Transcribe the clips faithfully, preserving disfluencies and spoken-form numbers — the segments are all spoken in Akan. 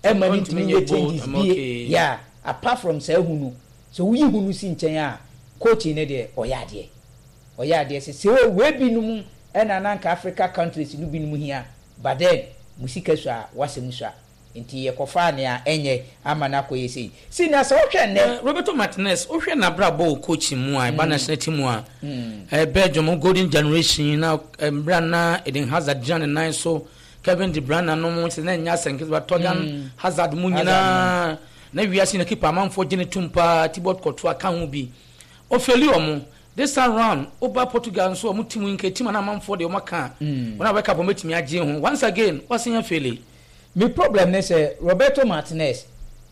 e mani to me changes be yeah apart from say hunu so we hunu si nchen a coach ne de oyade oyade se se we binum e na na Africa countries no binum hia but then musika so a wasem so a nti ye kofa ne a enye ama na koye sei si na so hwe ne Roberto Martinez o hwe na brabo coach mu a ba national team a eh Belgium golden generation na mbra na Eden Hazard Jan nine so Kevin De Bruyne no mo se na nya senke ba Torgan Hazard mu nyina na wiase na keeper amanfo gene tumpa Thibaut Courtois kan ho bi o feli omo this time round over Portugal so omo team nke team na amanfo de o maka wona we kapo metimi agye ho once again wasenya feli. Me problem ne say Roberto Martinez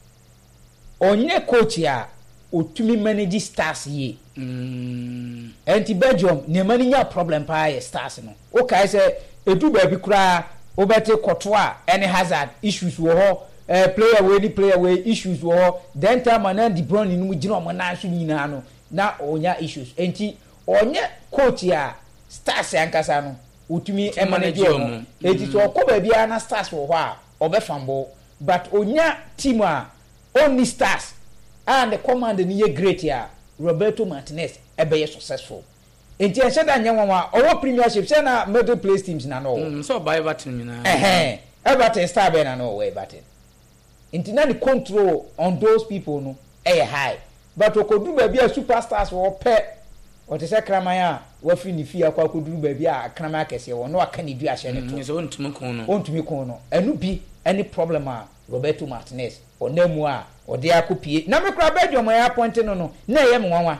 onye coach ya otumi manage stars ye mm anti Belgium ne mani nya problem pa ye stars no o kai say edu ba bi kura obete Courtois any Hazard issues wo ho eh player we ni player we issues wo ho then time na De Bruyne no gina o na so nyina no na onya issues anti onye coach ya stars yankasa no otumi e manage o enti so okoba bia na stars wo ho a obefambo but onya team a only stars and the command ni ye great ya Roberto Martinez e be successful enti e sheda nyanwa owo premiership say na middle place teams na no mm so by Everton na eh eh Everton star be na no we Everton enti na the control on those people no e high but okodu ba bia superstars wo pe what is Kramaya wa fi ni fi akwa kodu ba bia Kramaya kese wo no aka ni du ahye ne to so ontumi kon no ontumi kon no enu bi any problem a Roberto Martinez onamu a ode akopie na me kra Belgium ya appoint no no na ye mwanwa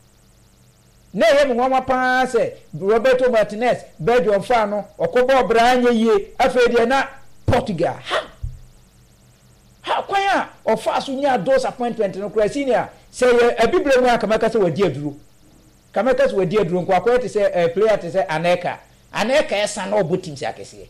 na ye mwanwa pa se Roberto Martinez Belgium fa no okobo branye ye afede na Portugal ha ha kwanya ofa so nya those appointment no kra senior say e bible mu akamaka se wadi aduro kamaka se wadi aduro kwa kwa te say player te say Aneka Aneka esa na obotim se akese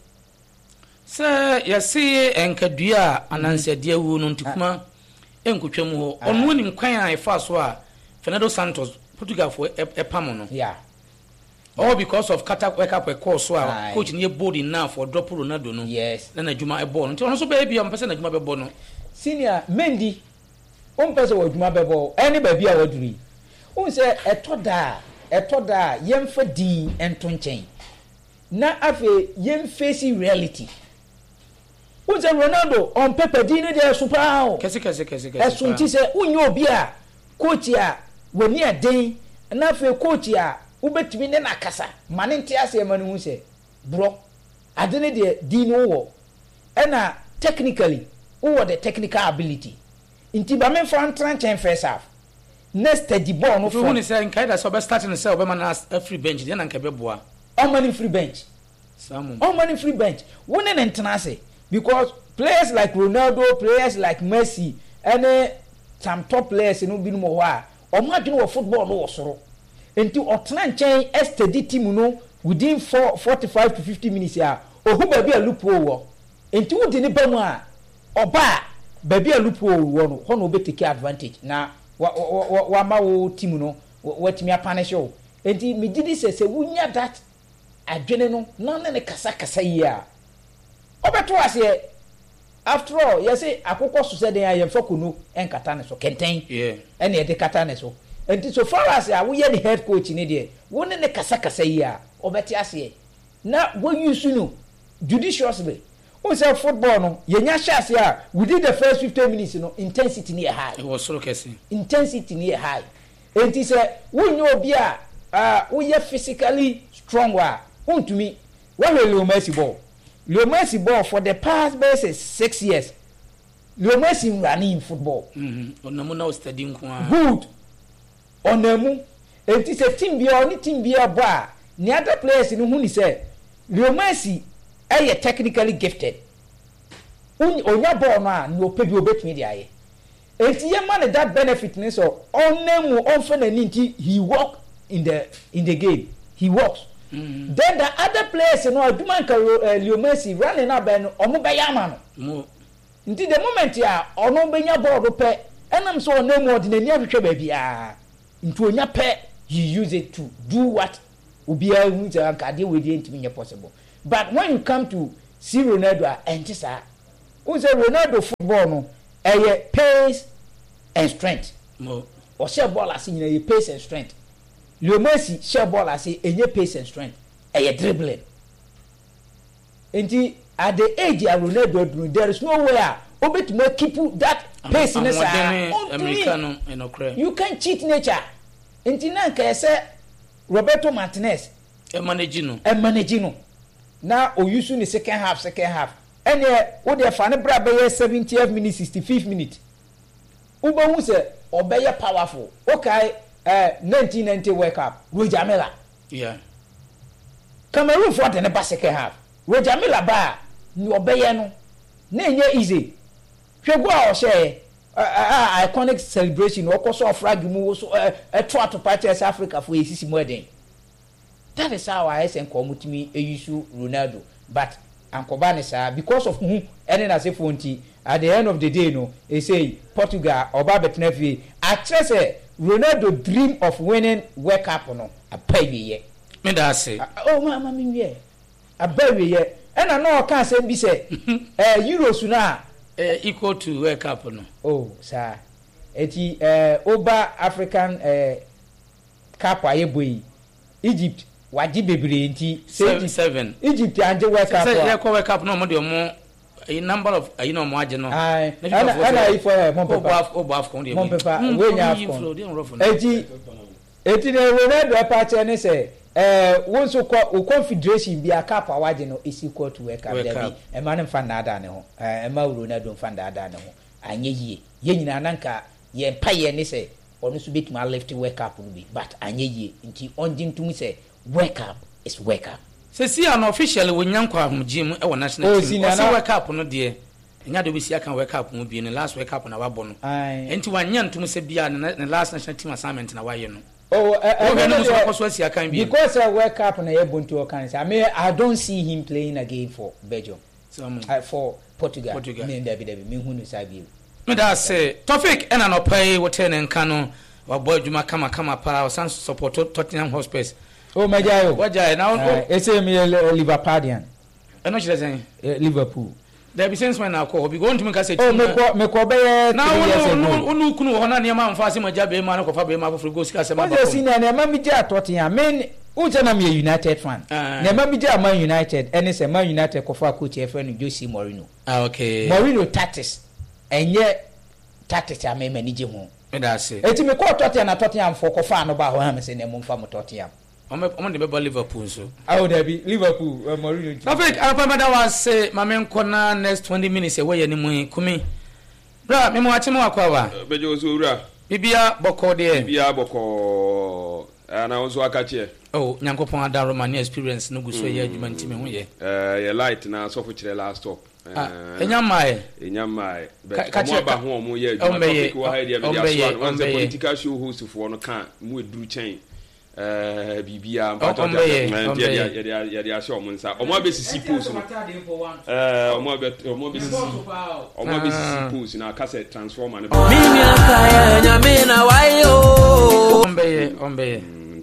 se yesi enkadua ananse de awu no ntikuma enkotwam ho onu ni nkwan a efa so a Fernando Santos Portugal for epam no yeah all because of kata wake up a course so a coach ni bold enough for drop Ronaldo no yes na najuma e ball nti ono so be bia mpese najuma be ball no senior Mendy on pese waduma be ball any ba bia waduri on se etoda etoda yemfa din ento nchen na afi yemfesi reality on se Ronaldo on paper din no dey super how kese kese kese kese esunti se unyo obi a coach a woni aden na afi coach a ubetimi ne nakasa mane nte ase ma no hu se bro adene de dino wo ena technically wo the technical ability inti ba me fan tranchen first half next the ball no for who say nkai da so be starting say obe man na free bench dey na nkai be boa on money free bench samu on money free bench woni ne ntena ase because players like Ronaldo players like Messi any some top players no bi no mo ho a o ma dwene wo football no wo soro enti otena nchen steady team no within four, forty-five to fifty minutes ya ohu ba bia loophole wo enti wodi ne ba mu a oba ba bia loophole wo no ho no be take advantage na wa wa, wa ma wo team no watimi apanish wo enti me gidi se se wunya that adwene no na na ne kasa kasa yi a obeto ase after all you say akoko so se den ayemfa kunu enkata ne so kenten yeah ene e de kata ne so enti so far as a we the head coach ni de woni ne kasa kasa yi a obeti ase na wo use no judiciously o say football no yenya chance a within the first fifteen minutes no intensity ni high it was so kesi intensity ni high enti say wonyo obi a ah wo ye physically strong wa untumi wa Leo Messi ball Leo Messi ball for the past basis six years Leo Messi running in football mhm onamu na study nko a good onamu enti se team bia oni team bia ba ni other players ni hu ni say Leo Messi eh technically gifted un onya ball no a no pebi obetumi dia ye enti ye man that benefit ni so onamu onfa na ni nti he work in the in the game he works mm-hmm. Then the other players no aduma ka uh, Leo Messi running up and omo be yama no nti the moment ya ono benya ball do pe enam so onamu ordinary ahwehwe ba bia nti onya pe you use it to do what ubia hu say ka dey we dey ntimi possible but when you come to see Ronaldo and this are who say Ronaldo football no a pace and strength or share ball as in a pace and strength. Leo Messi share ball as in a pace and strength a dribbling. And at the age of Ronaldo, there is nowhere over to make keep that pace in the you can cheat nature. And Tinanka say Roberto Martinez a managino a managino. Now o use in the second half, second half. And uh what they find brother seventieth minute, sixty-fifth minute. Uba who say obey powerful. Okay, uh nineteen ninety World Cup. Roger Milla. Yeah. Cameroon fought in the second half. Roger Milla ba ni obey no. Na easy. Hwe go a share uh, iconic celebration or course of flag mu so a try to party as Africa for sisi modern. That is how I say komutimi eyusu Ronaldo. But Ankobane sa because of who any na say fonti at the end of the day no they say Portugal oba betnefi actually say Ronaldo dream of winning World Cup no a pay ye. Me da say oh mama me ye. A pay ye. And I know can say be say eh Euros na Uh, equal to World Cup no. Oh, sir. Eti uh, Oba African uh, Cup aye boy. Egypt waji bebre nti seven seven. Egypt anje World Cup. Say yeah World Cup no mo de mo a number of you know mo age no. Ai. Ana ana if for mon papa. Oba Afcon de. Mon papa we nya Afcon. Eti eti ne Ronaldo apache ne say eh won so ko confederation bi akapa waje no is equal to World Cup there bi e man mfa na ada ne ho e ma Ronaldo mfa na ada ne ho anye yie ye nyina nanka ye paye ne say onu so betima lift World Cup no bi but anye yie nti onjin tumi say World Cup is World Cup se si an officially wonyankwa ahomgim e wo national team o say World Cup no de enya do bi si aka World Cup mu bi ne last World Cup na wabo no enti wanya ntum se bia ne last national team assignment na waye no. Oh, uh, uh, uh, because I World Cup na Ebonto Cancer. I mean, I don't see him playing again for Belgium. So, uh, for Portugal. Portugal. Me David David. Me hunu sabi. Me da say Tofik ena no pay wo ten nka no wa boy djuma kama kama pa o san support Tottenham Hotspur. Oh majayo. Wajaye na o ese me Liverpoolian. Eno chire sen Liverpool. There be sense when I call. Be going to make us say. Oh, me ko me ko be now no no kunu ho na niam amfa se maja be ma na ko fa be ma for go sika se ma ba. What you see na na mi ja Tottenham. Men unja na me United fan. Na ma mi ja Man United. Ene se Man United ko fa coach e friend Jose Mourinho. Ah okay. Mourinho tactics. Enye tactics a me mani je ho. Me da say. Eti me ko Tottenham na Tottenham for ko fa no ba ho ha me se na mo mfa mo Tottenham. Omo omo de be Liverpool so. I would be Liverpool uh, Mourinho. Perfect. Apa mada was say mame nkona next twenty minutes e we ni mu kumi. Bra me mo ache mo akwa wa. Bejo so ura. Bibia boko de. Bibia boko ana wo so akache. Oh, nyankopon ada Romania experience no guso ye adwuma ntime ho ye. Eh ye light na so fo kire last stop. Eh enyamae. Enyamae. But mo ba ho mo ye adwuma topic wo ha dia me dia so one political show host fo no kan mu eduru chen. Eh bibia mpato dia dia dia dia dia show mo nsa omo abesisi post no eh omo abe omo abesisi omo abesisi post na cassette transformer no mimi akaya nyamena wayo ombeye ombeye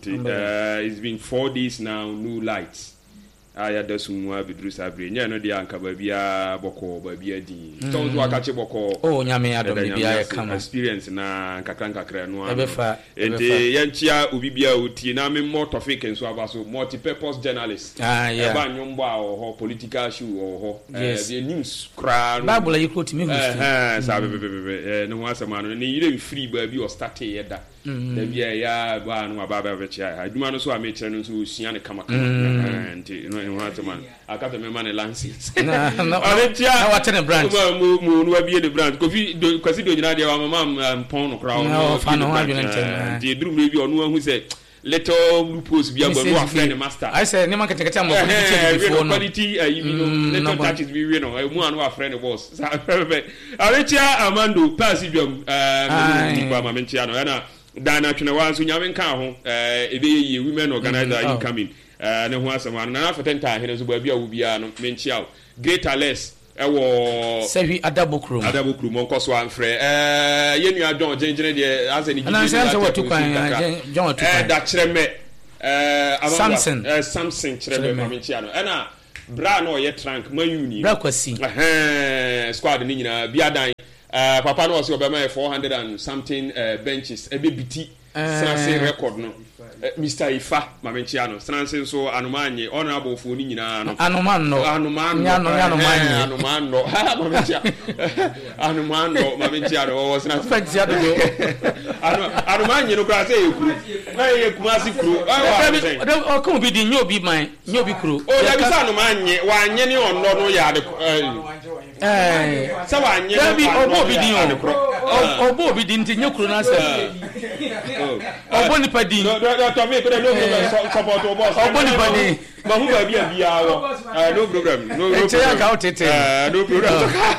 uh it's been four days now, no lights. Aya da sunwa bidru sabre nya no dia anka ba bia boko ba bia din so so aka che boko oh nyame adom bia e kama experience na kakra kakra no ebefa ente yanchia obi bia oti na me more Tofik nso abaso multi purpose journalist ah yeah ba nyombo a ho political show ho eh the news kra no bible you quote me eh eh sabe be be eh no asema no ni ire free ba bi o start ye da da bia ya ba no aba ba be chia aduma no so a me kire no so osia ne kama kama ente no man akata me man lances na na what in branch mo mo no abie the branch kofi kwasi do nyina de wa mama mpon no kra no fa no ha ntem de drum le bi onu ahu se little loopholes bi agba no friend master I say ni man kete kete am for before no quality you know little touches bi we no mu anu a friend boss Arechia Amando pass bi am eh ba ma mentia no na dana twena wa so nyame nka ho eh ebe ye women organizer incoming eh ne ho asema na na fetenta ahene so ba bia wo bia no menchia o greater less e wo sevi adabokrum adabokrum onko so anfre eh ye nua John genjene de ase ni gidi na se watu kan John watu kan eh da kireme eh Samson eh Samson kireme ma menchia no e na bra no ye trunk man uni bra kwasi eh squad ni nyina biadan eh papa no so obema four hundred and something uh, benches ebe biti sanse record no Mister Ifa mamenchia no sanse so anomanye honorable fo ni nyina no anomano anomano nyano anomanye anomano ha mamenchia anomano mamenchia no was na fact ya do anomanye no kra say ekuru na ye kumasi kuru o ko bi di nyobi man nyobi kuru o da bi sa anomanye wa anye ni onno no ya de eh sa wa anye bi obo bi di o obo bi di nti nyokuru na se obo ni padi to me ko no problem support obo obo ni padi ma hu ba bia bia wo no problem no no problem ka otete eh no problem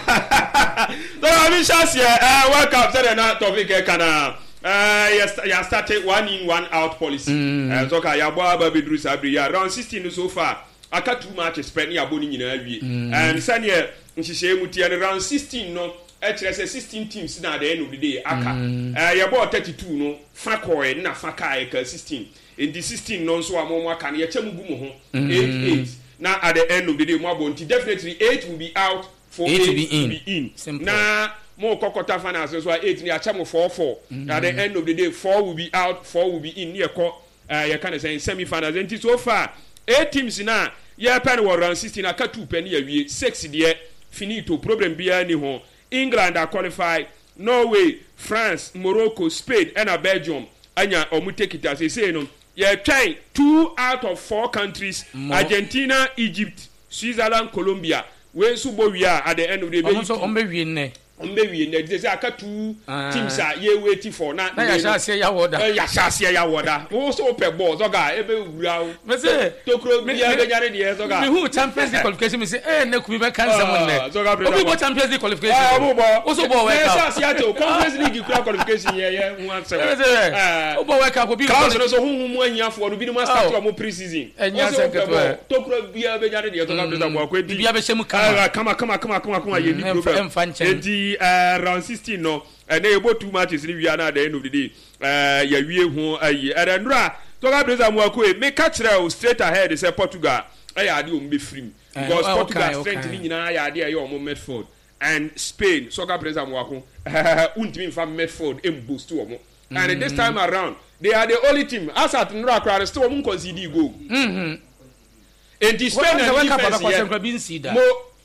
so I mean chance eh welcome say na topic e kana eh ya started one in one out policy eh so ka ya bo aba bedru sabri ya round sixteen so far aka two matches spend ya bo ni nyina awie and sane nhihye mu tie round sixteen no actually say sixteen teams na the end of the day aka eh ya bo thirty-two no fa koe na fa kai ka sixteen in the sixteen no so amomo aka na ya chemu gu mu ho eight eight na at the end of the day mo abonti definitely eight will be out for eight, eight to be in, to be in. Na mo kokota finals so eight ni acha mo four four at the end of the day four will be out four will be in near ko uh, you can say semi finals and so far eight teams na ya pen war round sixteen aka two pen ya wie six there finito problem bia ni ho England are qualified Norway France Morocco Spain and Belgium anya omutekita say say no ya try two out of four countries Mo. Argentina Egypt Switzerland Colombia we so bo wi at the end of the day so on be wi ne on be wi ne they say aka two teams are ye waiting for na na ya sha se ya woda eh ya sha se ya woda wo so pe ball so ga ebe wura wo me say tokro bia ga nyare de so ga me who Champions League qualification me say eh na ku be kan some ne so ga obi go Champions League qualification ah bo bo wo so bo we ka sha se ya to Conference League qualification ye ye one seven eh o bo we ka ko bi ka so so hu mu anyafo no bi no master to mo pre-season enya se keto tokro bia be nyare de so ga be bo ko di bia be shemu kama kama kama kama kama kama ye ni program edi round sixteen no and they both two matches ni we are na at the end of the day uh ya wie ho ayi erandra to ga breza mu akoi me catch rail straight ahead say Portugal ayi ade o mbe free because uh, Portugal okay, strength ni okay. Nyina ya ade ayi o mo Medford and Spain so ga breza mu akoi untimi fa Medford em boost o mo mm-hmm. And this time around they are the only team as at Nra Crowd still mo concede goal mhm and the Spain and defense mo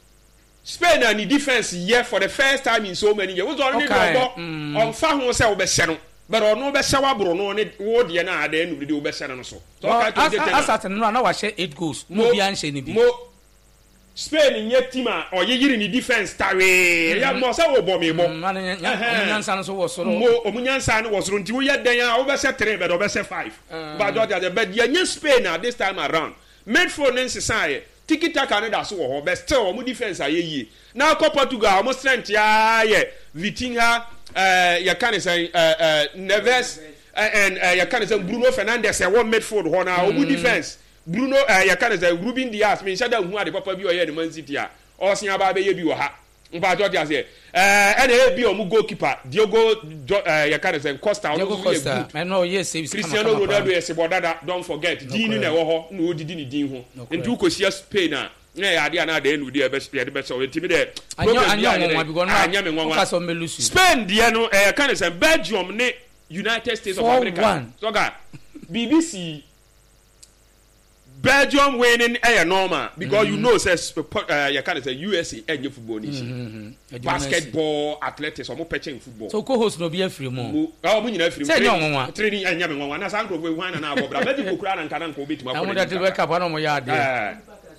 Spain and the defense here for the first time in so many years. We don't need to go on far who say obesero, but on no beshawa bro no need word ya na at the end of the day obesero no so. So as at no na wa share eight goals. No bi anhye ni bi. Mo Spain in your team or ye yiri ni defense tare. Ya mo say wo bom me mo. Omunyansa no so wo soro. Mo omunyansa no wo soro nti wo ye den ya obese three but obese five. But the but ye Spain at this time around. Made for necessary. Tiki taka ne da so wo but still omu defense ayeyi na ko Portugal omu strength ya ye Vitinha eh ya kan say eh Neves and ya kan say Bruno Fernandes e won midfield ho na omu defense Bruno ya kan say Ruben Dias me shada hu ade papa bi o ye ne Man City a o sin aba be ye bi wo ha mpa to dia say eh and e bi omu goalkeeper Diogo ya kan say Costa Diogo Costa I know yes Cristiano Ronaldo yes bodada don't forget din na wo ho na odidi ni din ho nti ukosia Spain a na ya ade na da enu de be ya de be so timi de anya nwa bi go na anya me nwa so melusu Spain de no eh kan say Belgium ne United States of America so ga B B C Belgium winning eh normal because mm-hmm. You know says uh, you can say U S A any football nation mm-hmm. Basketball athletics or more pitching football so co-host no be free mo ah mo nyina free say no nwa training anya me nwa na san kro we wan na abobra Mexico kura na nkan nko beti ma ko na mo wake up na mo ya de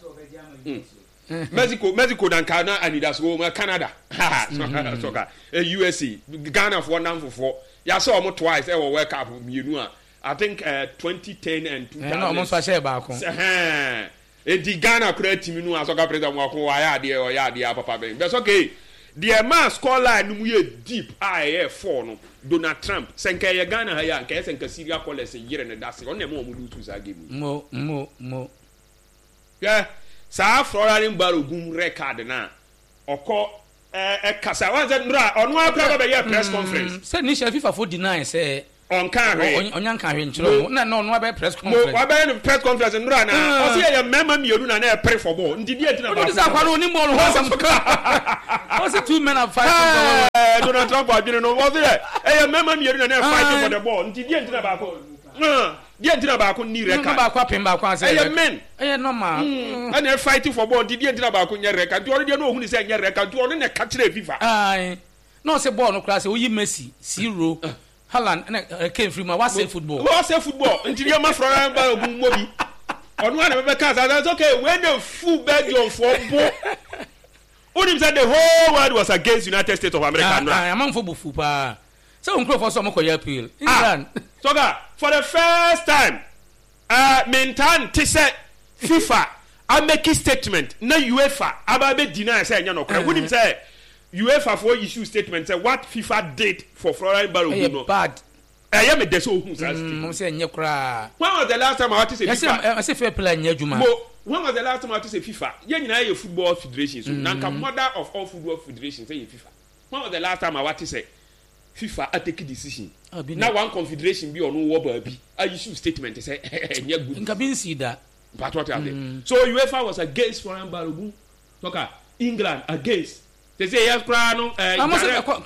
Mexico Mexico dan kana Adidas go Canada so ka U S A Ghana for one for four ya saw mo twice e wo wake up mienu a I think uh, twenty ten and two thousand. No, almost I say back home. Eh, the Ghana create team nu asoka president mo ko wa ya de o ya de papa ben. That's okay. The man score line nu ye deep I F four no. Donald Trump senka ye Ghana ha ya nka senka Syria college yire ne dase. On na mo mo do two za game. Mo mo mo. Yeah. Sa Florian Balogun record na. Oko eh eh kasa wan ze nra onu akra ba be press conference. Say ni FIFA for deny say on can we on yanka hwe na no no be press mo conference wa be press conference nra na o say ya mema mienu na na pray for ball ndi die ntina ba what is that kwano ni mo no ho sam what's the two men are fighting eh Donald Trump adwene no wo say eh ya mema mienu na na fighting for the ball ndi die ntina ba ko eh die ntina ba ko ni record ba ko apem ba ko say eh men eh normal and they fighting for ball ndi die ntina ba ko nya record ndi odi no hu ni say nya record ndi odi na ka kire FIFA ai no say ball no class oyi Messi zero Haaland na came free ma wa say football wa say football nti dia ma Florent ba ogun mobi onu na be ka say okay when the full Belgium for bo Unim said the whole world was against United States of America. I am for bufu pa. So uncle for some ko appeal. England. So for the first time uh Mentan to say FIFA I make a statement na UEFA ababe deny say nya no kra. Unim say UEFA for issue statement say what FIFA did for Florent Balogun. Bad. I am a deso who says. Mo say nya kra. When was the last time I had to say FIFA? Yes, I say fair play nya juma. When was the last time I had to say FIFA? Yeah, you know your football federation. So now mother of all football federations say FIFA. When was the last time I had to say FIFA I take a decision? Now one confederation be on no baby. I issue statement say nya good. Nka bin see that. But what happened? So UEFA was against Florent Balogun. Toka England against. They say yes, cry no. Eh, what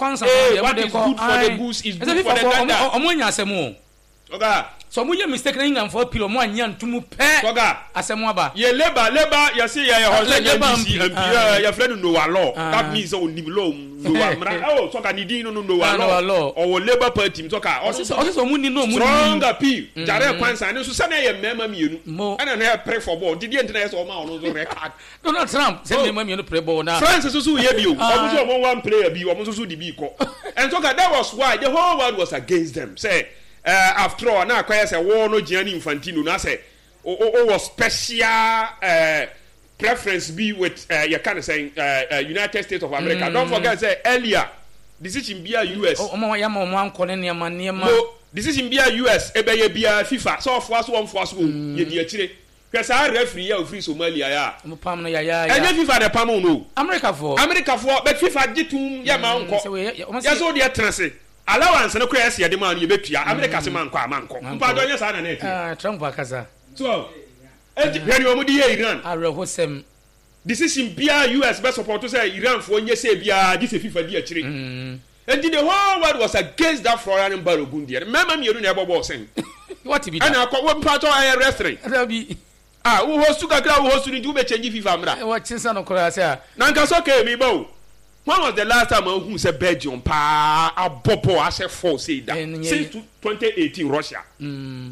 is good for the goose is good for the gander. Omonya asemo. Oga. So mo ye mistake na England for pilo mo anya ntumu pe. Oga. Asemo aba. Ye labor labor you see ya hustle M P and your friend no law. That means on the law no amra. Oh, so can you no no law. Or labor party toka. Also so mo ni no mo. Strong appeal. Jare kwansa no so say na ye mema mienu. And na pray for ball. Did the internet so ma on record. Donald Trump say mema mienu pray ball na. France so so ye bi o. Omo so omo one player bi, omo so so di bi ko. And so that was why the whole world was against them. Say uh, after all, now I say war no Gianni Infantino. Now say oh, oh, oh was special uh, preference be with uh, you kind of saying uh, uh, United States of America. Mm. Don't forget say earlier decision be a U S. Oh, oh, yeah, mama, one calling your man, your man. No decision be a U S. Ebe ye be a FIFA. So for us one for us one. Ye di achire. Because I referee ya free Somalia ya. Mo pam no ya ya. And FIFA the pam no. America for. America for but FIFA jitum ya ma nko. Ya so dia transe. Allowance no kwese ya de man ye betua. America se man kwa man ko. Mpa do nya sa na na eti. Ah, Trump akaza. So, e heri o mu di Iran. Arehosem. Decision bia U S best support to say Iran for nye say bia this FIFA di achire. Mm. And the whole world was against that Florent Balogun there. Remember me you na ebo boss sen. What be that? And akwa wo mpato aye referee. That be ah wo hostu kakra wo hostu ni du be change FIFA mra. What chinsa no kora say. Na nka so ke mi ba o. When was the last time who said Belgium pa abopo ase four say that since twenty eighteen Russia. Mm.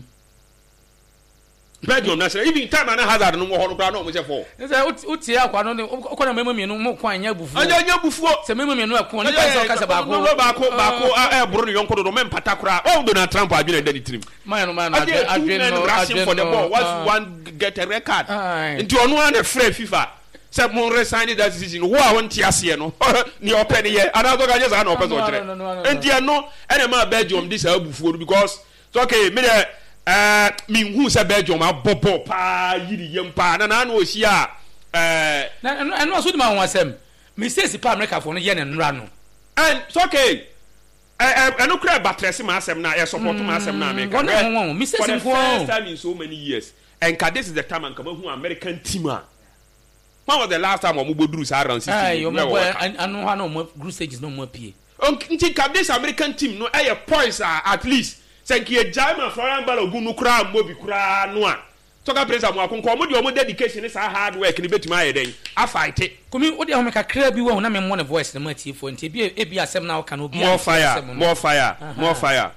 Belgium na say even time na hazard no mo ho no kra no mo say four. Say uti akwa no ko na mema mienu mo kwa anya bufuo. Anya anya bufuo. Se mema mienu akwa ni pa so kasa ba ko. No ba ko ba ko e buru ni yonko do me mpata kra. Oh Donald Trump adwene da ni trim. Man no man adwene no adwene for the ball. Once one get a record. Into onu na free FIFA. Say mo resign that decision who I want to ase no ni open ye another guy just an open so kire and there no any ma Belgium this abufuo because so okay me the eh me hu say Belgium abobo pa yiri yem pa na na na ohia eh na no so di ma ho asem me say si pa America for no ye ne nra no and so okay eh eh no kra batrese ma asem na e support ma asem na America for the first time in so many years and this is the time and come who American team. When was the last time we go sa around sixty? Aye, you know I know how no group stages no more pay. Unti ka this American team no aye points at least. Thank you German Florent Balogun no kra mo bi kra no a. Toka praise am akonko mo de mo dedication is hard work ni betuma aye den. A fight it. Komi wo de ho meka kra bi wo na me mo ne voice na ma tie fo nti bi e bi asem na wo ka no bi. More fire, more fire, more fire.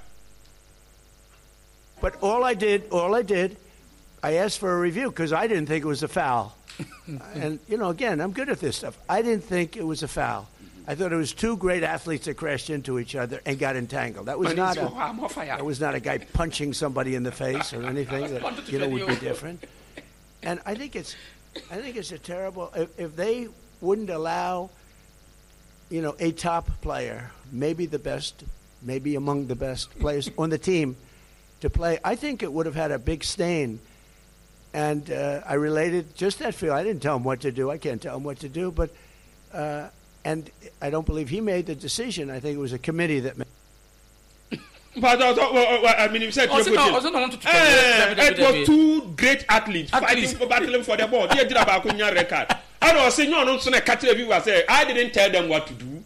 But all I did, all I did, I asked for a review because I didn't think it was a foul. And, you know, again, I'm good at this stuff. I didn't think it was a foul. I thought it was two great athletes that crashed into each other and got entangled. That was but not a, that was not a guy punching somebody in the face or anything that, you know, would be different. And I think it's, I think it's a terrible, if, if they wouldn't allow, you know, a top player, maybe the best, maybe among the best players on the team to play, I think it would have had a big stain. And uh, I related just that feel. I didn't tell him what to do. I can't tell him what to do. But uh, and I don't believe he made the decision. I think it was a committee that made. But I mean, you said Also, no, also no want to. it was two great athletes, athletes. fighting for battling for the ball. They did about Kunya record. I was saying, no, no, so I catch the viewer say, I didn't tell them what to do.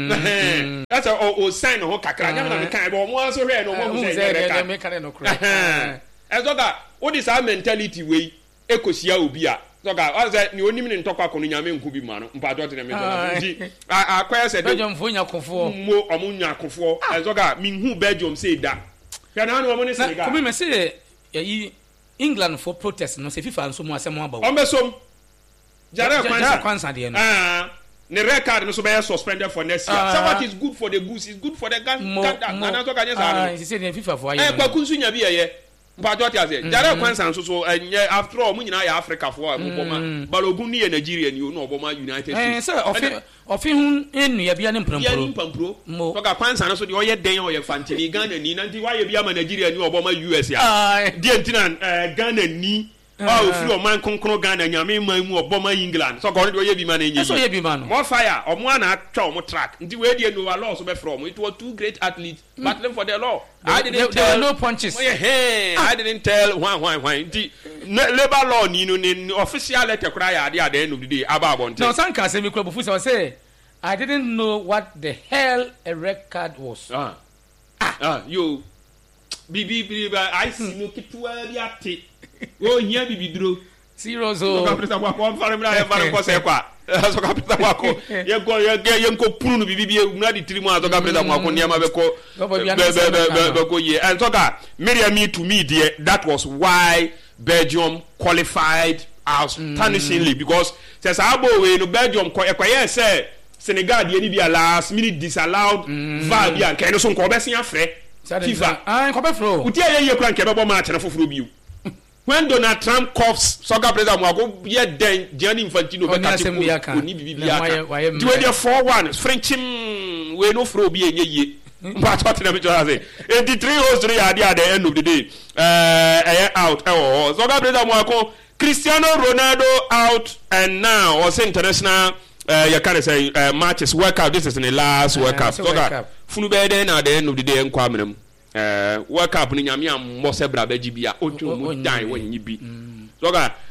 Mm. That's a or sign of Kakra. Never kind of one so here, no one say, make a crack. As that, what is our mentality way? Ecosia Ubia. So, I was that you only mean talk about Yamin Kubi man, but what in the I acquire said, Belgium for Yakofor, more Amunia Kofor, as I mean, who Belgium say that. Can I know say, come in, say, England for protest, no say, if I'm so much more about. Ombesom Jara Kwanza, ah, the record no so be suspended for next year. So what is good for the goose is good for the gun. And I talk against that. He said in FIFA for you. Eh, kwa kunsunya bi ye. But what you say? Jara Kwanza so so after all, we na Africa for Obama. Balogun ni Nigeria ni no Obama United States. Eh, so ofi ofi hun enu ya bia ne mpampro. Ya mpampro. So ka Kwanza so de oye den oye fantini Ghana ni nanti why bia ma Nigeria ni Obama U S ya. Die ntina Ghana ni oh, free o man konkro Ghana nyame man mu Obama England. So go dey be man enyi. So ye be man. More fire, o mo na atwa o mo track. Nti we dey no law so be from. It was two great athletes battling for the law. I didn't there, tell there were no punches. Oh, yeah, hey, ah. I didn't tell why why why. The labor law ni no ni official letter cry at the end of the day about bonte. Now Sanka say me club fusa say I didn't know what the hell a red card was. Ah. Ah, ah you bibi bibi I see no kitwa bi ate. Oh, here bibi dro. Zero zo. So kapita kwa kwa fare mna ya fare kwa se kwa. So kapita kwa ko. Ye go ye ge ye nko punu bibi bi mna di tiri mu azo kapita kwa ko niam be ko. Be be be ko ye. And so ka Miriam me to me there that was why Belgium qualified astonishingly mm. because says abo we no Belgium ko e ko ye say Senegal dey ni bi last minute disallowed mm. V A R bi an kan so nko be sen afre FIFA. Ah nko be fro. Uti ye ye kura nke be bo match na foforo bi. When Donald Trump coughs, soccer president Mwago yet then Gianni Infantino be catch ko ni bibi biaka. Do we four one French we no fro bi enye ye. But what na me just say. eighty-three oh three at the end of the day. Uh out. Oh, soccer president Mwago Cristiano Ronaldo out and now also international uh you can say uh, matches World Cup. This is in the last World Cup. Soccer funu be then at the end of the day enko amenem. Uh, World Cup ni nyame am mo se bra ba gibia otu mu dan wo nyi bi so ga